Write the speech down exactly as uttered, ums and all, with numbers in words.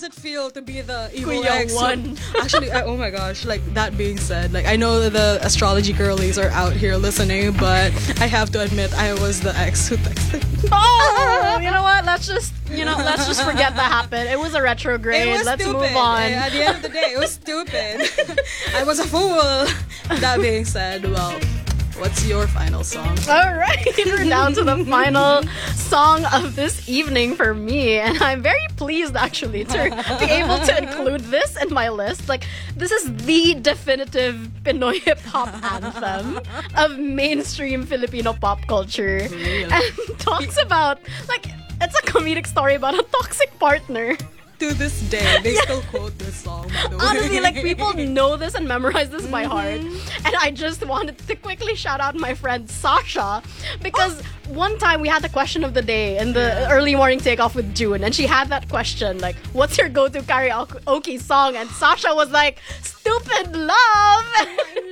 does it feel to be the evil Kuya ex? one. Actually, I, oh my gosh. Like, that being said, like, I know the astrology girlies are out here listening, but I have to admit, I was the ex who texted. Oh, you know what? Let's just, you know, let's just forget that happened. It was a retrograde. It was let's stupid. move on. At the end of the day, it was stupid. I was a fool. That being said, well, what's your final song? All right, we're down to the final song of this evening for me, and I'm very pleased actually to be able to include this in my list. Like, this is the definitive Pinoy hip hop anthem of mainstream Filipino pop culture, Really? and talks about, like, it's a comedic story about a toxic partner. To this day, they still quote this song, by the way. Honestly, like, people know this and memorize this by heart. And I just wanted to quickly shout out my friend Sasha, because one time we had the question of the day in the early morning takeoff with June, and she had that question, like, what's your go-to karaoke song? And Sasha was like, Stupid Love! I